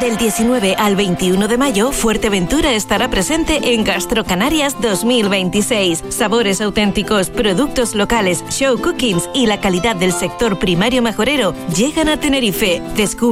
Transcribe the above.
Del 19 al 21 de mayo, Fuerteventura estará presente en GastroCanarias 2026. Sabores auténticos, productos locales, show cookings y la calidad del sector primario mejorero llegan a Tenerife. Descubre